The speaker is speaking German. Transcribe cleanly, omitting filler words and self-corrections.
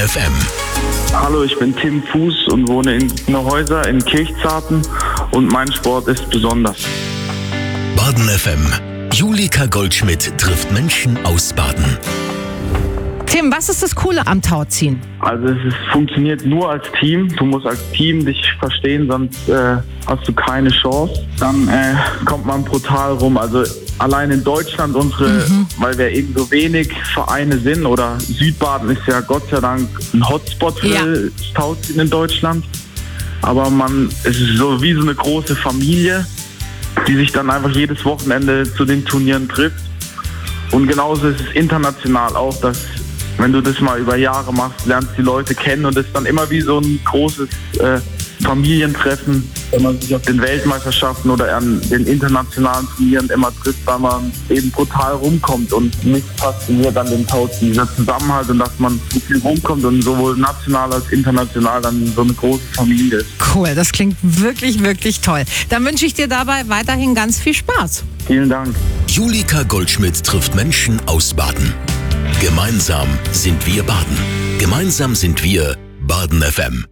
FM. Hallo, ich bin Tim Fuß und wohne in Neuhäuser in Kirchzarten und mein Sport ist besonders. Baden FM. Julika Goldschmidt trifft Menschen aus Baden. Tim, was ist das Coole am Tauziehen? Also es funktioniert nur als Team. Du musst als Team dich verstehen, sonst hast du keine Chance. Dann kommt man brutal rum. Also allein in Deutschland weil wir eben so wenig Vereine sind, oder Südbaden ist ja Gott sei Dank ein Hotspot für das Tauziehen in Deutschland. Aber es ist so wie so eine große Familie, die sich dann einfach jedes Wochenende zu den Turnieren trifft. Und genauso ist es international auch, dass wenn du das mal über Jahre machst, lernst die Leute kennen und es ist dann immer wie so ein großes Familientreffen, wenn man sich auf den Weltmeisterschaften oder an den internationalen Turnieren immer trifft, weil man eben brutal rumkommt. Und mich fasziniert an dem Tauziehen dieser Zusammenhalt und dass man so viel rumkommt und sowohl national als international dann so eine große Familie ist. Cool, das klingt wirklich, wirklich toll. Dann wünsche ich dir dabei weiterhin ganz viel Spaß. Vielen Dank. Julika Goldschmidt trifft Menschen aus Baden. Gemeinsam sind wir Baden. Gemeinsam sind wir Baden FM.